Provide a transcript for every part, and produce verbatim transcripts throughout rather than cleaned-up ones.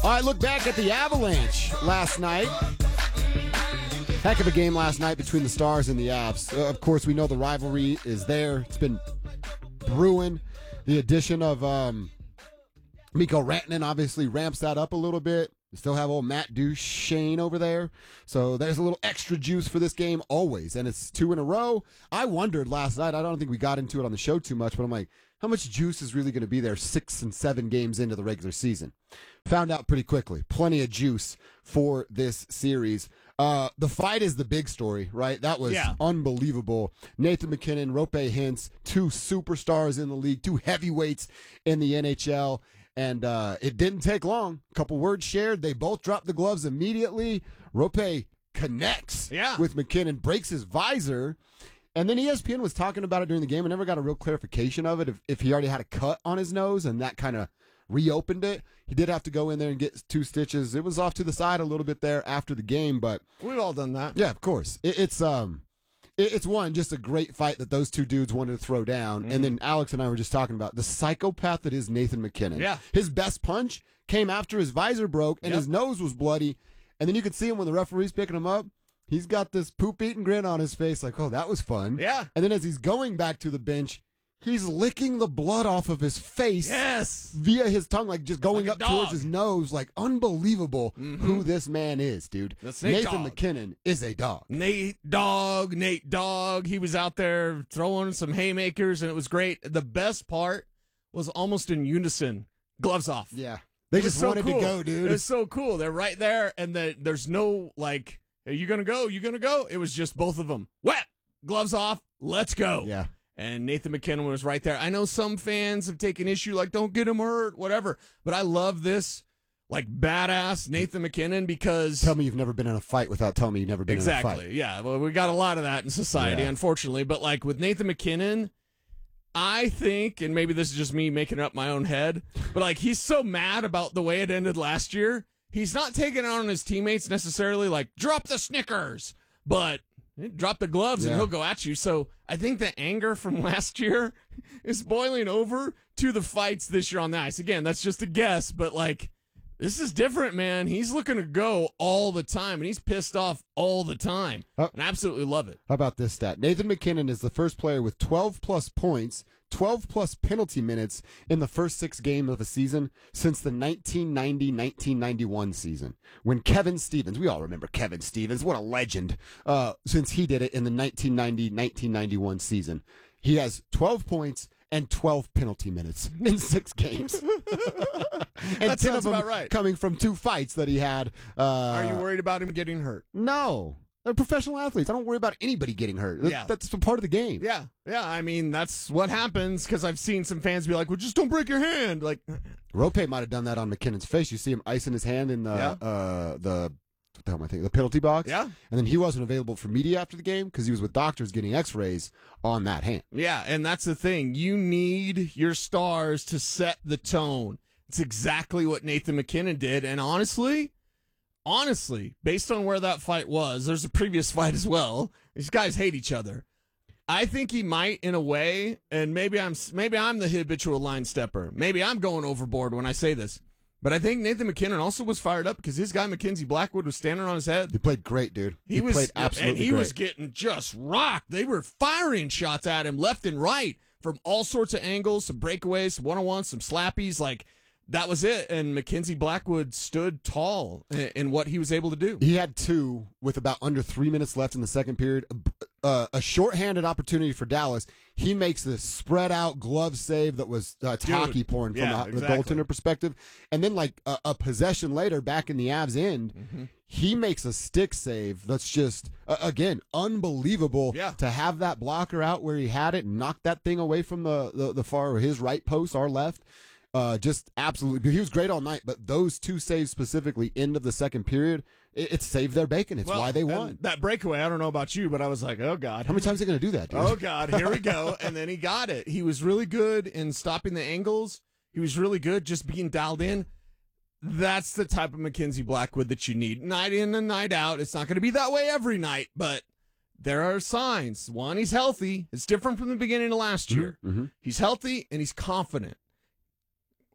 All right, look back at the Avalanche last night. Heck of a game last night between the Stars and the Avs. Uh, of course, we know the rivalry is there. It's been brewing. The addition of um, Mikko Rantanen obviously ramps that up a little bit. We still have old Matt Duchene over there. So there's a little extra juice for this game always. And it's two in a row. I wondered last night, I don't think we got into it on the show too much, but I'm like, how much juice is really going to be there six and seven games into the regular season? Found out pretty quickly. Plenty of juice for this series. Uh, the fight is the big story, right? That was yeah. unbelievable. Nathan MacKinnon, Roope Hintz, two superstars in the league, two heavyweights in the N H L. And uh, it didn't take long. A couple words shared. They both dropped the gloves immediately. Roope connects yeah. with MacKinnon, breaks his visor. And then E S P N was talking about it during the game and never got a real clarification of it, if, if he already had a cut on his nose, and that kind of reopened it. He did have to go in there and get two stitches. It was off to the side a little bit there after the game, but we've all done that. Yeah, of course. It, it's um, it, it's one just a great fight that those two dudes wanted to throw down, mm-hmm. and then Alex and I were just talking about the psychopath that is Nathan MacKinnon. Yeah, his best punch came after his visor broke and yep. his nose was bloody, and then you could see him when the referee's picking him up. He's got this poop-eating grin on his face like, oh, that was fun. Yeah. And then as he's going back to the bench, he's licking the blood off of his face yes. via his tongue, like just going like up towards his nose. Like, unbelievable mm-hmm. who this man is, dude. Nathan dog. MacKinnon is a dog. Nate Dog, Nate Dog. He was out there throwing some haymakers, and it was great. The best part was almost in unison. Gloves off. Yeah. They just so wanted cool. to go, dude. It was so cool. They're right there, and the, there's no, like, are you going to go? You going to go? It was just both of them. Wet, gloves off, let's go. Yeah. And Nathan MacKinnon was right there. I know some fans have taken issue, like, don't get him hurt, whatever. But I love this, like, badass Nathan MacKinnon because... Tell me you've never been in a fight without telling me you've never been exactly, in a fight. Exactly, yeah. Well, we got a lot of that in society, yeah. unfortunately. But, like, with Nathan MacKinnon, I think, and maybe this is just me making up my own head, but, like, he's so mad about the way it ended last year. He's not taking it out on his teammates necessarily, like, drop the Snickers, but drop the gloves yeah. and he'll go at you. So I think the anger from last year is boiling over to the fights this year on the ice. Again, that's just a guess, but, like, this is different, man. He's looking to go all the time, and he's pissed off all the time. Uh, and I absolutely love it. How about this stat? Nathan MacKinnon is the first player with twelve-plus points, twelve-plus penalty minutes in the first six games of a season since the nineteen ninety nineteen ninety-one season, when Kevin Stevens, we all remember Kevin Stevens, what a legend, uh, since he did it in the nineteen ninety nineteen ninety-one season. He has twelve points and twelve penalty minutes in six games. and that ten of them about right. coming from two fights that he had. Uh, Are you worried about him getting hurt? No. They're professional athletes. I don't worry about anybody getting hurt. That, yeah. That's a part of the game. Yeah. Yeah. I mean, that's what happens because I've seen some fans be like, well, just don't break your hand. Like, Roope might have done that on McKinnon's face. You see him icing his hand in the, yeah. uh, the, what the hell am I thinking? The penalty box. Yeah. And then he wasn't available for media after the game because he was with doctors getting x-rays on that hand. Yeah. And that's the thing. You need your stars to set the tone. It's exactly what Nathan MacKinnon did. And honestly, honestly, based on where that fight was, there's a previous fight as well. These guys hate each other. I think he might, in a way, and maybe I'm maybe I'm the habitual line stepper. Maybe I'm going overboard when I say this. But I think Nathan MacKinnon also was fired up because his guy Mackenzie Blackwood was standing on his head. He played great, dude. He, he was, played absolutely and he great. was getting just rocked. They were firing shots at him left and right from all sorts of angles, some breakaways, some one-on-ones, some slappies. Like, that was it. And Mackenzie Blackwood stood tall in, in what he was able to do. He had two with about under three minutes left in the second period. Uh, a shorthanded opportunity for Dallas. He makes this spread out glove save that was uh, hockey porn from yeah, the, exactly. the goaltender perspective. And then, like a, a possession later, back in the Avs end, mm-hmm. he makes a stick save that's just uh, again unbelievable. Yeah. To have that blocker out where he had it and knock that thing away from the the, the far his right post, our left. Uh, just absolutely. He was great all night, but those two saves specifically, end of the second period, it, it saved their bacon. It's well, why they won. That breakaway, I don't know about you, but I was like, oh, God. How many times are they going to do that, dude? Oh, God, here we go. And then he got it. He was really good in stopping the angles. He was really good just being dialed in. That's the type of Mackenzie Blackwood that you need. Night in and night out. It's not going to be that way every night, but there are signs. One, he's healthy. It's different from the beginning of last year. Mm-hmm. He's healthy and he's confident.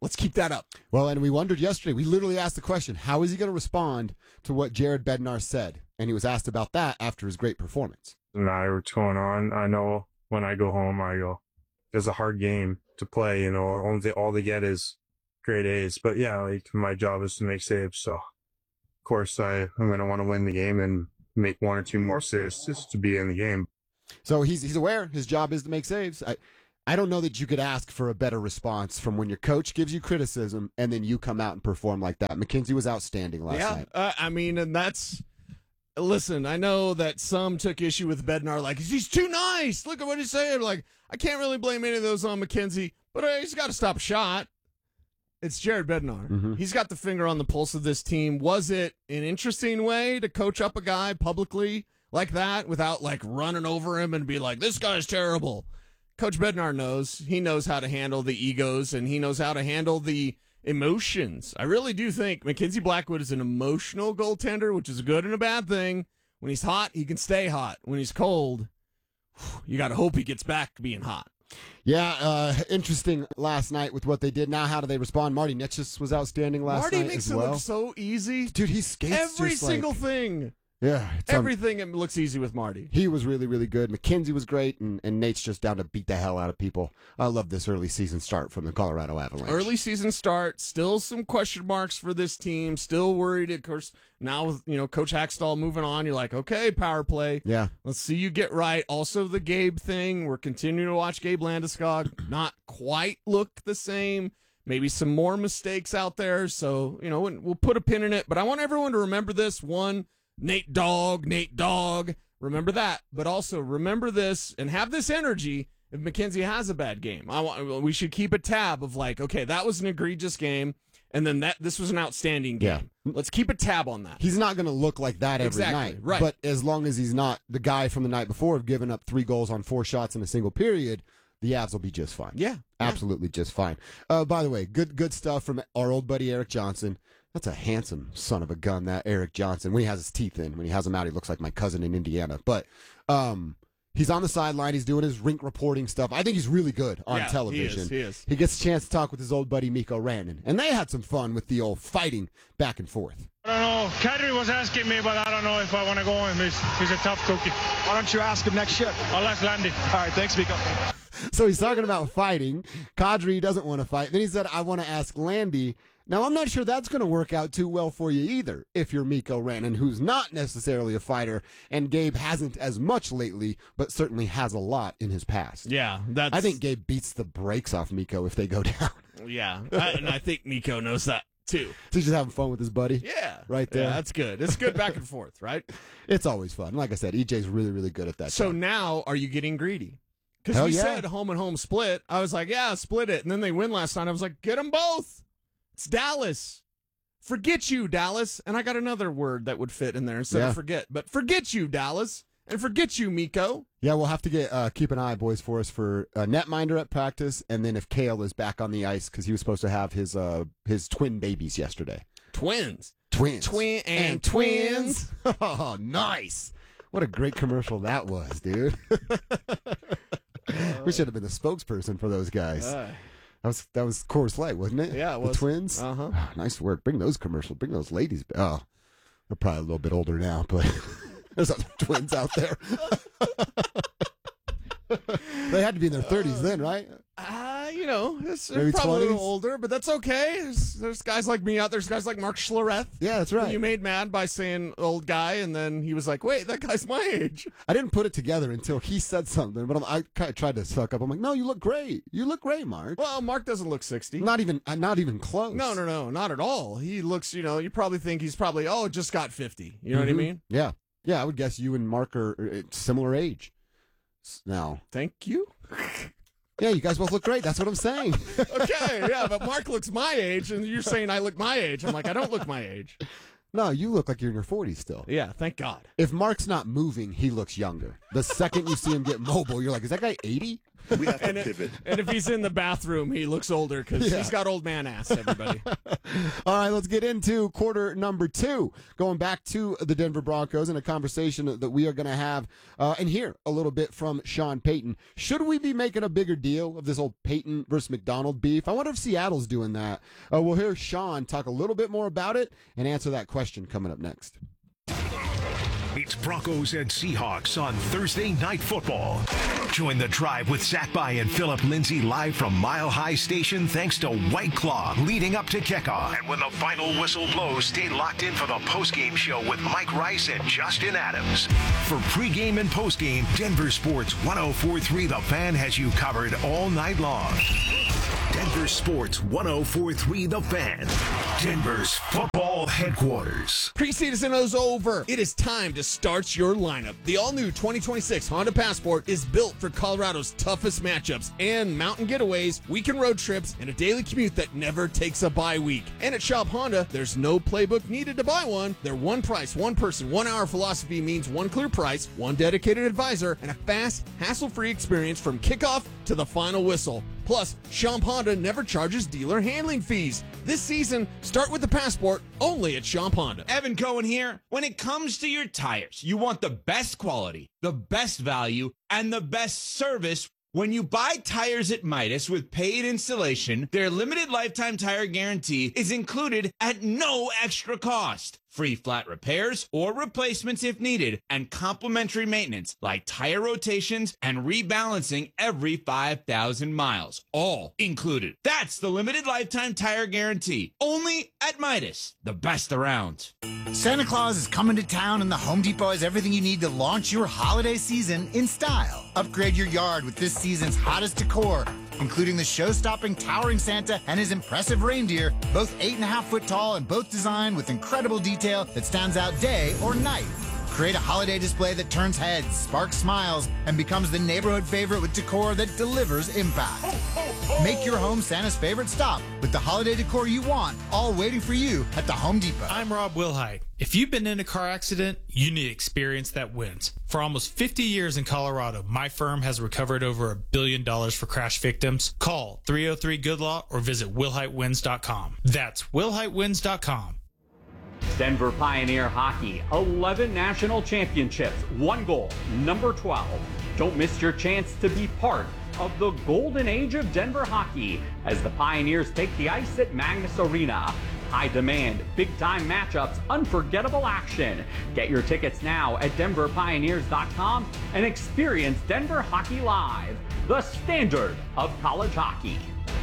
Let's keep that up. Well, and we wondered yesterday, we literally asked the question, how is he going to respond to what Jared Bednar said? And he was asked about that after his great performance. No matter what's going on, I know when I go home, I go, it's a hard game to play, you know, all they, all they get is grade A's. But yeah, like my job is to make saves. So, of course, I, I'm going to want to win the game and make one or two more saves just to be in the game. So he's he's aware his job is to make saves. I, I don't know that you could ask for a better response from when your coach gives you criticism and then you come out and perform like that. McKenzie was outstanding last yeah, night. Uh, I mean, and that's, listen, I know that some took issue with Bednar, like, he's too nice. Look at what he's saying. Like, I can't really blame any of those on McKenzie, but uh, he's got to stop a shot. It's Jared Bednar. Mm-hmm. He's got the finger on the pulse of this team. Was it an interesting way to coach up a guy publicly like that without, like, running over him and be like, this guy's terrible? Coach Bednar knows. He knows how to handle the egos, and he knows how to handle the emotions. I really do think Mackenzie Blackwood is an emotional goaltender, which is a good and a bad thing. When he's hot, he can stay hot. When he's cold, you got to hope he gets back to being hot. Yeah, uh, interesting last night with what they did. Now, how do they respond? Marty Nitschus was outstanding last Marty night makes as it well. look so easy. Dude, he skates Every just single like, thing. Yeah. It's un- Everything it looks easy with Marty. He was really, really good. McKenzie was great, and, and Nate's just down to beat the hell out of people. I love this early season start from the Colorado Avalanche. Early season start, still some question marks for this team. Still worried, of course. Now with you know Coach Hackstall moving on, you're like, okay, power play. Yeah. Let's see you get right. Also, the Gabe thing. We're continuing to watch Gabe Landeskog not quite look the same. Maybe some more mistakes out there. So you know we'll put a pin in it. But I want everyone to remember this one. Nate Dogg, Nate Dogg. Remember that, but also remember this and have this energy if McKenzie has a bad game. I want we should keep a tab of like, okay, that was an egregious game, and then that this was an outstanding game. Yeah. Let's keep a tab on that. He's not going to look like that every Exactly, night. right. But as long as he's not the guy from the night before of giving up three goals on four shots in a single period, the Avs will be just fine. Yeah. Absolutely just fine. Uh, by the way, good good stuff from our old buddy Eric Johnson. That's a handsome son of a gun, that Eric Johnson. When he has his teeth in, when he has them out, he looks like my cousin in Indiana. But um, he's on the sideline. He's doing his rink reporting stuff. I think he's really good on Yeah, television. He is, he is. He gets a chance to talk with his old buddy Mikko Rantanen. And they had some fun with the old fighting back and forth. I don't know. Kadri was asking me, but I don't know if I want to go with him. He's, he's a tough cookie. Why don't you ask him next shift? I'll ask Landy. All right, thanks, Miko. So he's talking about fighting. Kadri doesn't want to fight. Then he said, I want to ask Landy. Now, I'm not sure that's going to work out too well for you either, if you're Mikko Rantanen, who's not necessarily a fighter, and Gabe hasn't as much lately, but certainly has a lot in his past. Yeah, that's. I think Gabe beats the brakes off Mikko if they go down. Yeah, I, and I think Mikko knows that too. So he's just having fun with his buddy. Yeah, Right there. Yeah, that's good. It's good back and forth, right? It's always fun. Like I said, E J's really, really good at that. So job. now, are you getting greedy? Because Hell we yeah. said home and home split. I was like, yeah, split it. And then they win last night. I was like, get them both. It's Dallas. Forget you, Dallas. And I got another word that would fit in there instead Yeah. of forget. But forget you, Dallas. And forget you, Mikko. Yeah, we'll have to get uh, keep an eye, boys, for us for uh, netminder at practice, and then if Kale is back on the ice because he was supposed to have his uh, his twin babies yesterday. Twins. Twins. Twin and, twins. Oh, nice. What a great commercial that was, dude. We should have been the spokesperson for those guys. Uh, That was that was Coors Light, wasn't it? Yeah, it The was. twins. Uh-huh. Oh, nice work. Bring those commercials. Bring those ladies. ba- Oh, they're probably a little bit older now, but there's other twins out there. They had to be in their thirties then, right? Uh, you know, it's they're Maybe probably a little twenties? older, but that's okay. There's, there's guys like me out there. There's guys like Mark Schlereth. Yeah, that's Who right. you made mad by saying old guy, and then he was like, wait, that guy's my age. I didn't put it together until he said something, but I'm, I kind of tried to suck up. I'm like, no, you look great. You look great, Mark. Well, Mark doesn't look sixty. Not even, uh, not even close. No, no, no, not at all. He looks, you know, you probably think he's probably, oh, just got fifty. You know what I Mhm. mean? Yeah, yeah. I would guess you and Mark are uh, similar age. S- Now, Thank you. yeah, you guys both look great. That's what I'm saying. Okay, yeah, but Mark looks my age, and you're saying I look my age. I'm like, I don't look my age. No, you look like you're in your forties still. Yeah, thank God. If Mark's not moving, he looks younger. The second you see him get mobile, you're like, is that guy eighty? We have to and, pivot. It, and if he's in the bathroom, he looks older because Yeah. he's got old man ass, everybody. All right, let's get into quarter number two. Going back to the Denver Broncos and a conversation that we are going to have uh, and hear a little bit from Sean Payton. Should we be making a bigger deal of this old Payton versus McDonald beef? I wonder if Seattle's doing that. Uh, we'll hear Sean talk a little bit more about it and answer that question coming up next. It's Broncos and Seahawks on Thursday Night Football. Join the drive with Zach By and Philip Lindsay live from Mile High Station thanks to White Claw leading up to kickoff. And when the final whistle blows, stay locked in for the postgame show with Mike Rice and Justin Adams. For pregame and postgame, Denver Sports one oh four point three The Fan has you covered all night long. Denver Sports one oh four point three The Fan, Denver's football headquarters. Preseason is over. It is time to start your lineup. The all-new twenty twenty-six Honda Passport is built for Colorado's toughest matchups and mountain getaways, weekend road trips, and a daily commute that never takes a bye week. And at Shop Honda, there's no playbook needed to buy one. Their one price, one person, one hour philosophy means one clear price, one dedicated advisor, and a fast, hassle-free experience from kickoff to the final whistle. Plus, Shop Honda never charges dealer handling fees. This season, start with the Passport only at Shop Honda. Evan Cohen here. When it comes to your tires, you want the best quality, the best value, and the best service. When you buy tires at Midas with paid installation, their limited lifetime tire guarantee is included at no extra cost. Free flat repairs or replacements if needed, and complimentary maintenance like tire rotations and rebalancing every five thousand miles. All included. That's the limited lifetime tire guarantee. Only at Midas, the best around. Santa Claus is coming to town, and the Home Depot has everything you need to launch your holiday season in style. Upgrade your yard with this season's hottest decor, including the show-stopping towering Santa and his impressive reindeer, both eight and a half foot tall and both designed with incredible detail that stands out day or night. Create a holiday display that turns heads, sparks smiles, and becomes the neighborhood favorite with decor that delivers impact. Make your home Santa's favorite stop with the holiday decor you want, all waiting for you at the Home Depot. I'm Rob Wilhite. If you've been in a car accident, you need experience that wins. For almost fifty years in Colorado, my firm has recovered over a billion dollars for crash victims. Call three oh three good law or visit wilhite wins dot com. That's wilhite wins dot com. Denver Pioneer Hockey, eleven national championships, one goal, number twelve. Don't miss your chance to be part of the golden age of Denver hockey as the Pioneers take the ice at Magnus Arena. High demand, big-time matchups, unforgettable action. Get your tickets now at denver pioneers dot com and experience Denver Hockey Live, the standard of college hockey.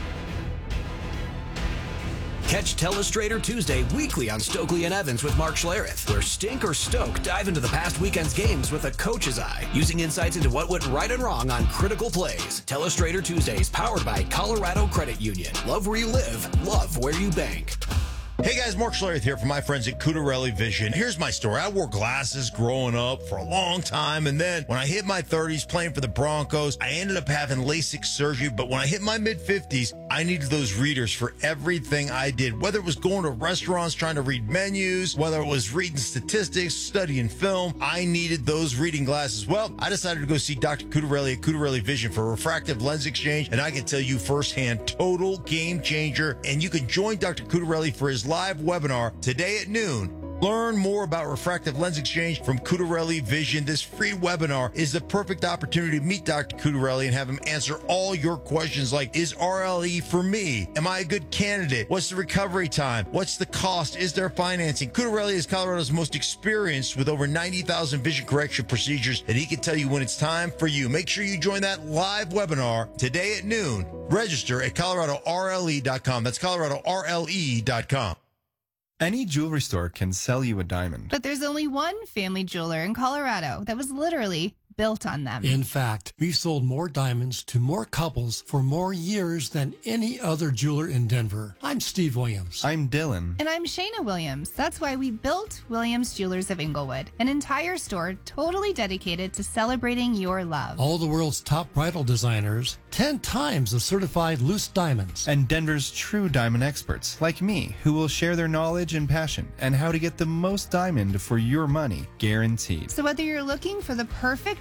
Catch Telestrator Tuesday weekly on Stokely and Evans with Mark Schlereth, where Stink or Stoke dive into the past weekend's games with a coach's eye, using insights into what went right and wrong on critical plays. Telestrator Tuesdays, powered by Colorado Credit Union. Love where you live, love where you bank. Hey guys, Mark Schlereth here from my friends at Cudarelli Vision. Here's my story. I wore glasses growing up for a long time, and then when I hit my thirties playing for the Broncos, I ended up having LASIK surgery, but when I hit my mid-fifties, I needed those readers for everything I did, whether it was going to restaurants trying to read menus, whether it was reading statistics, studying film, I needed those reading glasses. Well, I decided to go see Doctor Cudarelli at Cudarelli Vision for a refractive lens exchange, and I can tell you firsthand, total game changer, and you can join Doctor Cudarelli for his live webinar today at noon. Learn more about refractive lens exchange from Cudarelli Vision. This free webinar is the perfect opportunity to meet Doctor Cudarelli and have him answer all your questions like, is R L E for me? Am I a good candidate? What's the recovery time? What's the cost? Is there financing? Cudarelli is Colorado's most experienced with over ninety thousand vision correction procedures, and he can tell you when it's time for you. Make sure you join that live webinar today at noon. Register at colorado R L E dot com. That's colorado R L E dot com. Any jewelry store can sell you a diamond. But there's only one family jeweler in Colorado that was literally built on them. In fact, we've sold more diamonds to more couples for more years than any other jeweler in Denver. I'm Steve Williams. I'm Dylan. And I'm Shayna Williams. That's why we built Williams Jewelers of Inglewood, an entire store totally dedicated to celebrating your love. All the world's top bridal designers, ten times the certified loose diamonds. And Denver's true diamond experts, like me, who will share their knowledge and passion and how to get the most diamond for your money, guaranteed. So whether you're looking for the perfect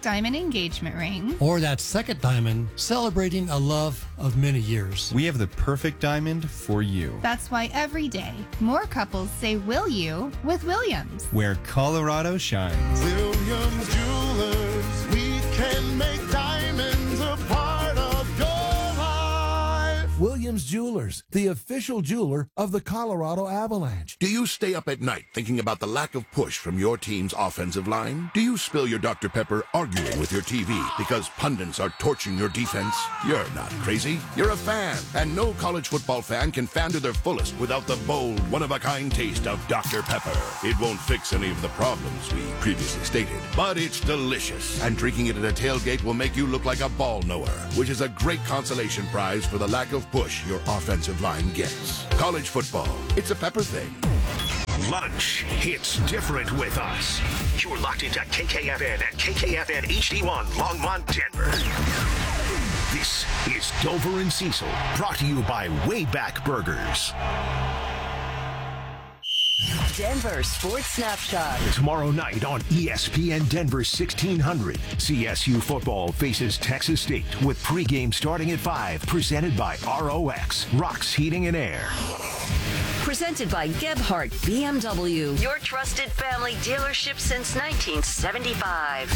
diamond engagement ring. Or that second diamond celebrating a love of many years. We have the perfect diamond for you. That's why every day, more couples say will you with Williams. Where Colorado shines. Williams Jewelers, we can make diamonds a part of your life. Williams Jewelers, the official jeweler of the Colorado Avalanche. Do you stay up at night thinking about the lack of push from your team's offensive line? Do you spill your Doctor Pepper arguing with your T V because pundits are torching your defense? You're not crazy. You're a fan, and no college football fan can fan to their fullest without the bold, one-of-a-kind taste of Doctor Pepper. It won't fix any of the problems we previously stated, but it's delicious, and drinking it at a tailgate will make you look like a ball knower, which is a great consolation prize for the lack of push your offensive line gets. College football, it's a Pepper thing. Lunch hits different with us. You're locked into K K F N and K K F N H D one Longmont, Denver. This is Dover and Cecil, brought to you by Wayback Burgers. Denver Sports Snapshot. Tomorrow night on E S P N Denver sixteen hundred, C S U football faces Texas State with pregame starting at five, presented by R O X, Rocks Heating and Air. Presented by Gebhardt B M W, your trusted family dealership since nineteen seventy-five.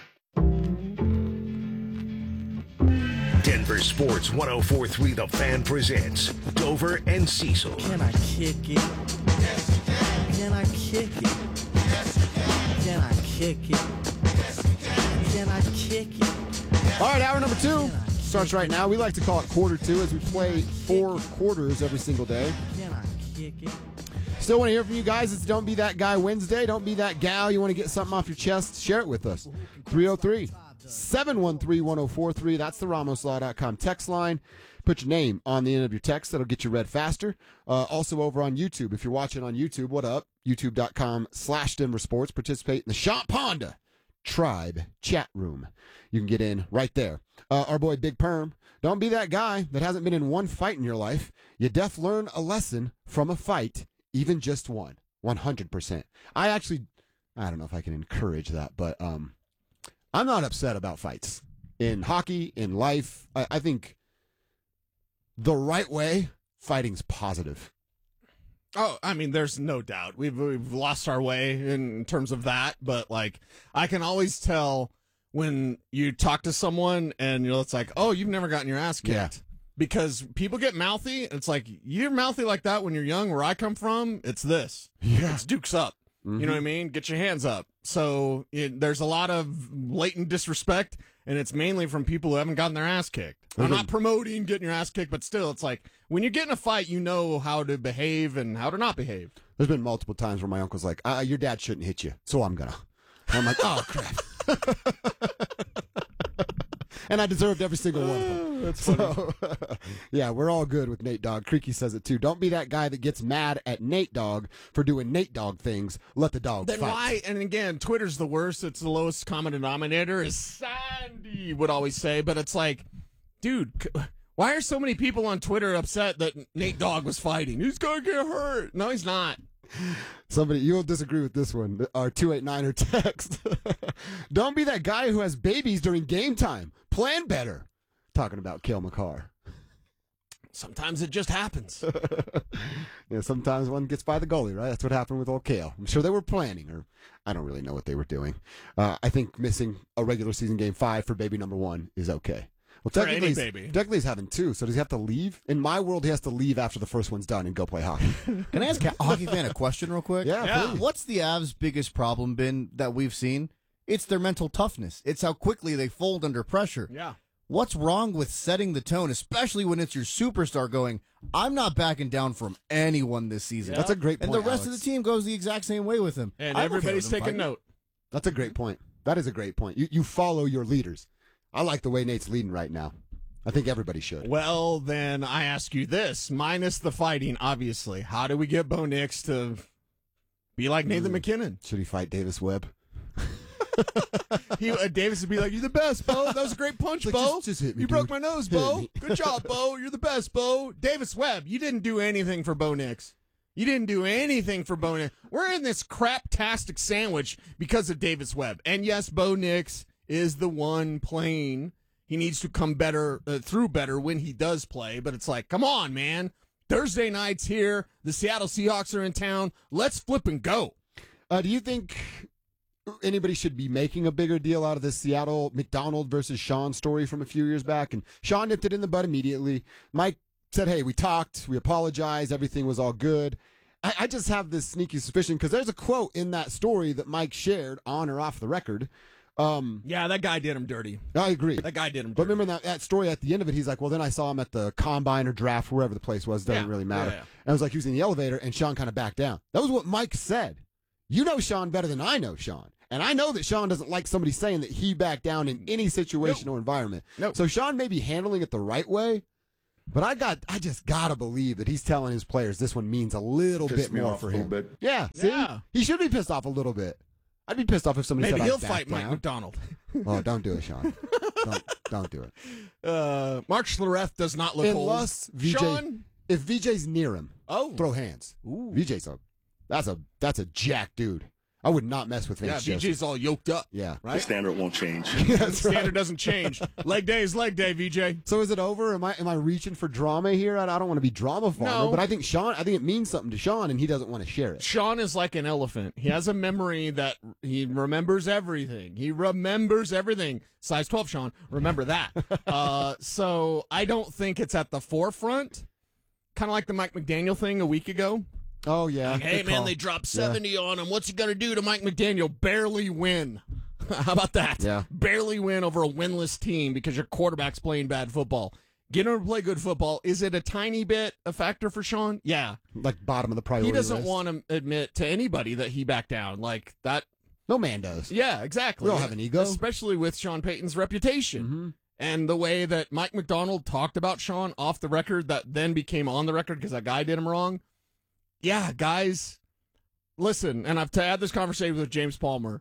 Denver Sports one oh four point three The Fan presents Dover and Cecil. Can I kick it? Yes, you can. Can I kick it? Yes, you can. Can I kick it? Yes, you can. Can I kick it? All right, hour number two starts right now. We like to call it quarter two as we play four quarters every single day. Can I kick it? Still want to hear from you guys. It's Don't Be That Guy Wednesday. Don't be that gal. You want to get something off your chest? Share it with us. three oh three, seven one three, one oh four three. That's the Ramos Law dot com text line. Put your name on the end of your text. That'll get you read faster. Uh, also over on YouTube. If you're watching on YouTube, what up? YouTube.com slash Denver Sports. Participate in the Shop Honda Tribe chat room. You can get in right there. Uh, our boy Big Perm. Don't be that guy that hasn't been in one fight in your life. You def learn a lesson from a fight, even just one. one hundred percent. I actually, I don't know if I can encourage that, but um, I'm not upset about fights. In hockey, in life, I, I think the right way, fighting's positive. Oh, I mean, there's no doubt. We've we've lost our way in terms of that, but like I can always tell when you talk to someone and you know it's like, oh, you've never gotten your ass kicked. Yeah. Because people get mouthy. It's like you're mouthy like that when you're young. Where I come from, it's this. Yeah. It's dukes up. Mm-hmm. You know what I mean? Get your hands up. So it, there's a lot of latent disrespect, and it's mainly from people who haven't gotten their ass kicked. I'm not promoting getting your ass kicked, but still, it's like when you get in a fight, you know how to behave and how to not behave. There's been multiple times where my uncle's like, uh, your dad shouldn't hit you, so I'm gonna. And I'm like, oh, crap. And I deserved every single one of them. That's funny. So, yeah, we're all good with Nate Dogg. Creaky says it too. Don't be that guy that gets mad at Nate Dogg for doing Nate Dogg things. Let the dog Then fight. why? And again, Twitter's the worst. It's the lowest common denominator, as Sandy would always say. But it's like, dude, c- why are so many people on Twitter upset that Nate Dogg was fighting? He's going to get hurt. No, he's not. Somebody, you'll disagree with this one. Our two eight nine er text. Don't be that guy who has babies during game time. Plan better. Talking about Cale Makar. Sometimes it just happens. Yeah, sometimes one gets by the goalie, right? That's what happened with old Cale. I'm sure they were planning, or I don't really know what they were doing. Uh, I think missing a regular season game five for baby number one is okay. Well, For technically, any he's, baby. technically he's having two, so does he have to leave? In my world, he has to leave after the first one's done and go play hockey. Can I ask a hockey fan a question real quick? Yeah, Yeah. please. What's the Avs' biggest problem been that we've seen? It's their mental toughness. It's how quickly they fold under pressure. Yeah. What's wrong with setting the tone, especially when it's your superstar going, I'm not backing down from anyone this season? That's a great And point, the rest Alex. of the team goes the exact same way with him. And I'm okay everybody's with them taking fighting. note. That's a great point. That is a great point. You you follow your leaders. I like the way Nate's leading right now. I think everybody should. Well, then I ask you this, minus the fighting, obviously. How do we get Bo Nix to be like Nathan Mm. McKinnon? Should he fight Davis Webb? He, uh, Davis would be like, "You're the best, Bo. That was a great punch, Like, Bo. just- just hit me, you broke dude. my nose, Hit Bo. me." Good job, Bo. You're the best, Bo." Davis Webb, you didn't do anything for Bo Nix. You didn't do anything for Bo Nix. We're in this crap-tastic sandwich because of Davis Webb. And yes, Bo Nix is the one playing. He needs to come better uh, through better when he does play. But it's like, come on, man. Thursday night's here. The Seattle Seahawks are in town. Let's flip and go. Uh, do you think anybody should be making a bigger deal out of this Seattle McDonald versus Sean story from a few years back? And Sean nipped it in the bud immediately. Mike said, hey, we talked, we apologized, everything was all good. I, I just have this sneaky suspicion because there's a quote in that story that Mike shared on or off the record. Um, yeah, that guy did him dirty. I agree. That guy did him dirty. But remember that, that story at the end of it, he's like, well, then I saw him at the combine or draft, wherever the place was. Doesn't Yeah. really matter. Yeah, yeah. And it was like he was in the elevator, and Sean kind of backed down. That was what Mike said. You know Sean better than I know Sean. And I know that Sean doesn't like somebody saying that he backed down in any situation or environment. Nope. So Sean may be handling it the right way, but I got, I just gotta believe that he's telling his players this one means a little Pissed bit me more off for a him. little bit. Yeah, see? Yeah. He should be pissed off a little bit. I'd be pissed off if somebody Maybe said he'll I backed fight Mike down. McDonald. Oh, don't do it, Sean. don't, don't do it. Uh, Mark Schlereth does not look old. Unless V J, Sean, if V J's near him, oh, throw hands. V J's a, that's a, that's a jack dude. I would not mess with yeah, Vance V J's Joseph. all yoked up. Yeah. The Right? standard won't change. The standard doesn't change. Leg day is leg day, V J. So is it over? Am I am I reaching for drama here? I, I don't want to be drama farmer, No. but I think Sean. I think it means something to Sean, and he doesn't want to share it. Sean is like an elephant. He has a memory that he remembers everything. He remembers everything. Size twelve, Sean. Remember that. uh, so I don't think it's at the forefront. Kind of like the Mike McDaniel thing a week ago. Oh yeah. Like, hey good man, call. they dropped Yeah. seventy on him. What's he gonna do to Mike McDaniel? Barely win. How about that? Yeah. Barely win over a winless team because your quarterback's playing bad football. Get him to play good football. Is it a tiny bit a factor for Sean? Yeah. Like bottom of the priority He doesn't list. want to admit to anybody that he backed down. Like that. No man does. Yeah, exactly. We all have an ego. Especially with Sean Payton's reputation. Mm-hmm. And the way that Mike McDonald talked about Sean off the record that then became on the record because that guy did him wrong. Yeah, guys, listen, and I've to add this conversation with James Palmer.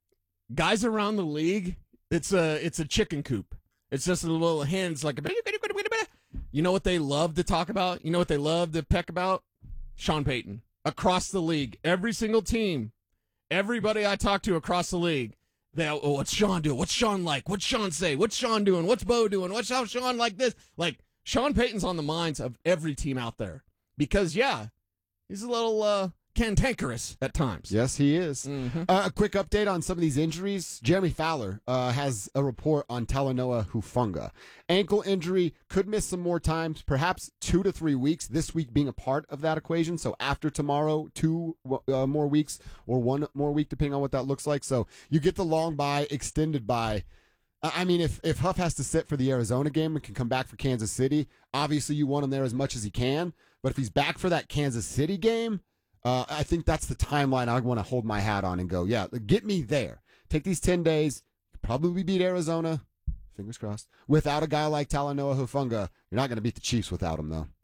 Guys around the league, it's a it's a chicken coop. It's just a little hens like a you know what they love to talk about? You know what they love to peck about? Sean Payton. Across the league. Every single team. Everybody I talk to across the league. They, oh, what's Sean doing? What's Sean like? What's Sean say? What's Sean doing? What's Bo doing? What's how Sean like this? Like, Sean Payton's on the minds of every team out there. Because, yeah, he's a little uh, cantankerous at times. Yes, he is. Mm-hmm. Uh, a quick update on some of these injuries. Jeremy Fowler uh, has a report on Talanoa Hufanga. Ankle injury, could miss some more times, perhaps two to three weeks, this week being a part of that equation. So after tomorrow, two uh, more weeks or one more week, depending on what that looks like. So you get the long bye, extended bye. I mean, if, if Huff has to sit for the Arizona game and can come back for Kansas City, obviously you want him there as much as he can. But if he's back for that Kansas City game, uh, I think that's the timeline I want to hold my hat on and go, yeah, get me there. Take these ten days, probably beat Arizona, fingers crossed. Without a guy like Talanoa Hufanga, you're not going to beat the Chiefs without him, though.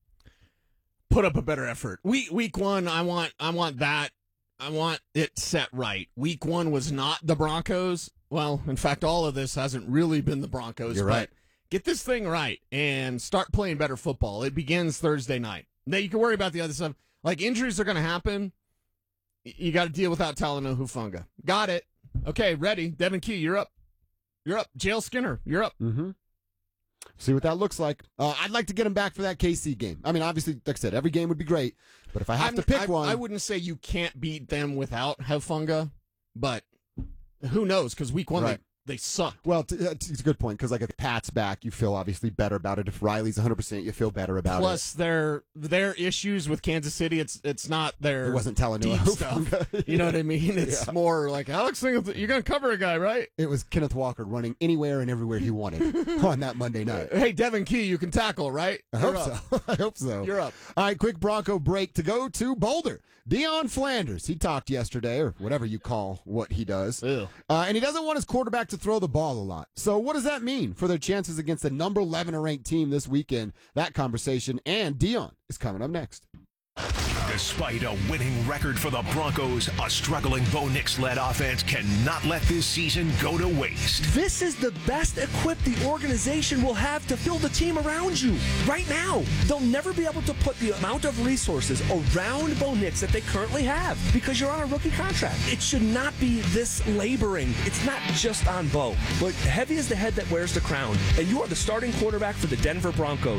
Put up a better effort. Week week one, I want I want that. I want it set right. Week one was not the Broncos. Well, in fact, all of this hasn't really been the Broncos. You're but right. Get this thing right and start playing better football. It begins Thursday night. Now you can worry about the other stuff. Like injuries are going to happen. You got to deal without Talanoa Hufanga. Got it. Okay, ready. Devin Key, you're up. You're up. Jail Skinner, you're up. Mm-hmm. See what that looks like. Uh, I'd like to get him back for that K C game. I mean, obviously, like I said, every game would be great. But if I have I'm- to pick I, one, I wouldn't say you can't beat them without Hufanga, but who knows? Because week one, Right. they, they suck. Well, t- uh, t- it's a good point because, like, if Pat's back, you feel obviously better about it. If Riley's one hundred percent, you feel better about Plus, their their issues with Kansas City, it's it's not their It wasn't Talanoa deep Hufanga. stuff. You know what I mean? It's Yeah. more like Alex Singleton. You're going to cover a guy, right? it. It was Kenneth Walker running anywhere and everywhere he wanted on that Monday night. Hey, Devin Key, you can tackle, right? I You're hope up. so. I hope so. You're up. All right, quick Bronco break to go to Boulder. Deion Flanders. He talked yesterday, or whatever you call what he does. Ew. Uh, and he doesn't want his quarterback to throw the ball a lot. So what does that mean for their chances against the number eleven ranked team this weekend? That conversation and Deion is coming up next. Despite a winning record for the Broncos, a struggling Bo Nix-led offense cannot let this season go to waste. This is the best equipped the organization will have to build a team around you. Right now, they'll never be able to put the amount of resources around Bo Nix that they currently have because you're on a rookie contract. It should not be this laboring. It's not just on Bo, but heavy is the head that wears the crown, and you are the starting quarterback for the Denver Broncos.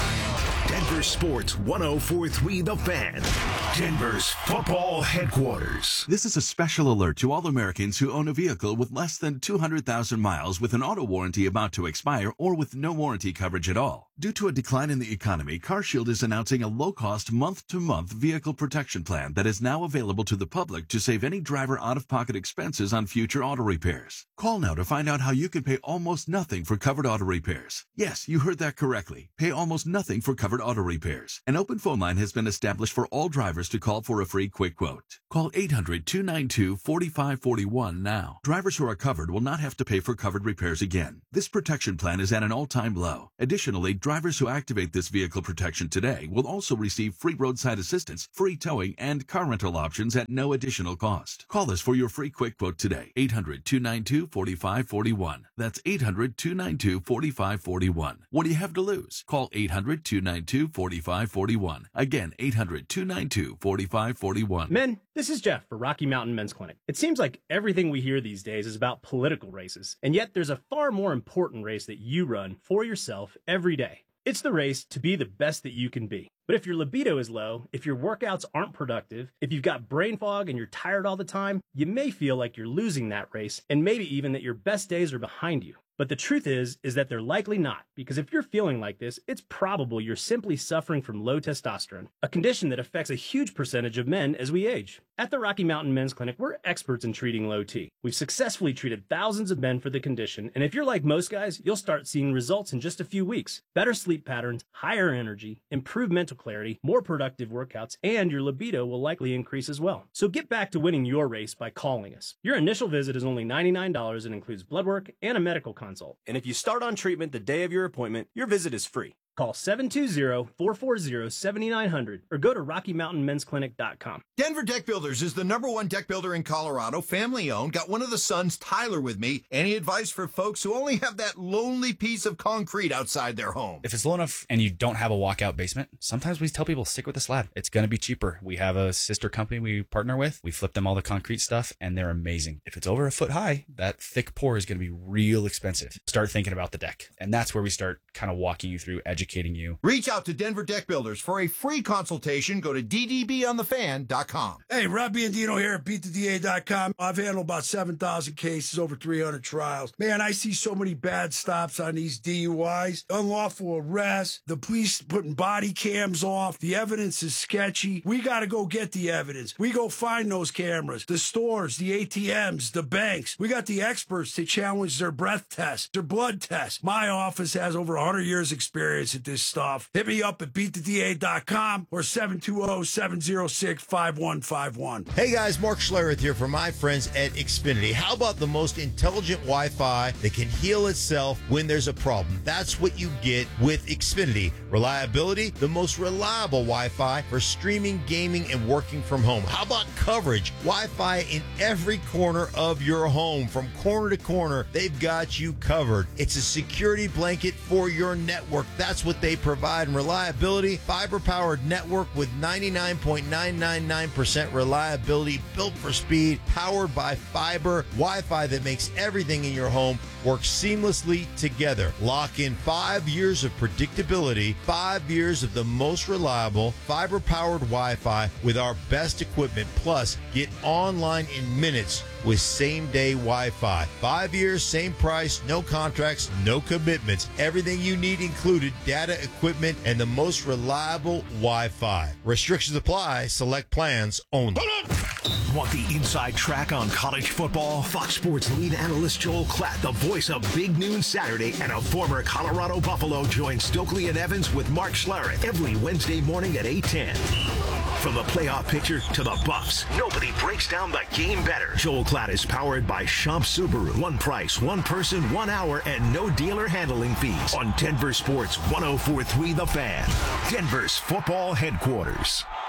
Denver Sports one oh four point three The Fan, Denver's football headquarters. This is a special alert to all Americans who own a vehicle with less than two hundred thousand miles with an auto warranty about to expire or with no warranty coverage at all. Due to a decline in the economy, CarShield is announcing a low-cost month-to-month vehicle protection plan that is now available to the public to save any driver out-of-pocket expenses on future auto repairs. Call now to find out how you can pay almost nothing for covered auto repairs. Yes, you heard that correctly. Pay almost nothing for covered auto repairs. An open phone line has been established for all drivers to call for a free quick quote. Call eight hundred, two nine two, four five four one now. Drivers who are covered will not have to pay for covered repairs again. This protection plan is at an all-time low. Additionally, drivers who activate this vehicle protection today will also receive free roadside assistance, free towing, and car rental options at no additional cost. Call us for your free quick quote today. eight hundred, two nine two, four five four one. That's eight hundred, two nine two, four five four one. What do you have to lose? Call eight hundred, two nine two, four five four one. Again, eight hundred, two nine two, four five four one. Men, this is Jeff for Rocky Mountain Men's Clinic. It seems like everything we hear these days is about political races, and yet there's a far more important race that you run for yourself every day. It's the race to be the best that you can be. But if your libido is low, if your workouts aren't productive, if you've got brain fog and you're tired all the time, you may feel like you're losing that race, and maybe even that your best days are behind you. But the truth is, is that they're likely not, because if you're feeling like this, it's probable you're simply suffering from low testosterone, a condition that affects a huge percentage of men as we age. At the Rocky Mountain Men's Clinic, we're experts in treating low T. We've successfully treated thousands of men for the condition, and if you're like most guys, you'll start seeing results in just a few weeks. Better sleep patterns, higher energy, improved mental clarity, more productive workouts, and your libido will likely increase as well. So get back to winning your race by calling us. Your initial visit is only ninety-nine dollars and includes blood work and a medical consult. And if you start on treatment the day of your appointment, your visit is free. Call seven two zero, four four zero, seven nine zero zero or go to rocky mountain men's clinic dot com. Denver Deck Builders is the number one deck builder in Colorado, family owned. Got one of the sons, Tyler, with me. Any advice for folks who only have that lonely piece of concrete outside their home? If it's low enough and you don't have a walkout basement, sometimes we tell people stick with the slab. It's going to be cheaper. We have a sister company we partner with. We flip them all the concrete stuff and they're amazing. If it's over a foot high, that thick pour is going to be real expensive. Start thinking about the deck. And that's where we start kind of walking you through, educating you. Reach out to Denver Deck Builders for a free consultation. Go to d d b on the fan dot com. Hey, Rob Biandino here at beat the d a dot com. I've handled about seven thousand cases, over three hundred trials. Man, I see so many bad stops on these D U Is, unlawful arrests, the police putting body cams off. The evidence is sketchy. We got to go get the evidence. We go find those cameras, the stores, the A T Ms, the banks. We got the experts to challenge their breath tests, their blood tests. My office has over one hundred years experience at this stuff. Hit me up at beat the d a dot com or seven two zero, seven zero six, five one five one. Hey guys, Mark Schlereth here from my friends at Xfinity. How about the most intelligent Wi-Fi that can heal itself when there's a problem? That's what you get with Xfinity. Reliability, the most reliable Wi-Fi for streaming, gaming, and working from home. How about coverage? Wi-Fi in every corner of your home. From corner to corner, they've got you covered. It's a security blanket for your network. That's what they provide. And reliability, fiber-powered network with ninety-nine point nine nine nine percent reliability, built for speed, powered by fiber, Wi-Fi that makes everything in your home work seamlessly together. Lock in five years of predictability, five years of the most reliable fiber-powered Wi-Fi with our best equipment. Plus, get online in minutes with same-day Wi-Fi. Five years, same price, no contracts, no commitments. Everything you need included, data, equipment, and the most reliable Wi-Fi. Restrictions apply. Select plans only. Want the inside track on college football? Fox Sports lead analyst Joel Klatt, the voice of Big Noon Saturday, and a former Colorado Buffalo, joins Stokely and Evans with Mark Schlereth every Wednesday morning at eight ten. From the playoff picture to the Buffs, nobody breaks down the game better. Joel Klatt is powered by Schomp Subaru. One price, one person, one hour, and no dealer handling fees. On Denver Sports one oh four point three The Fan, Denver's football headquarters.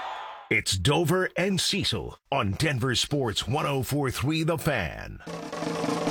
It's Dover and Cecil on Denver Sports one oh four point three The Fan.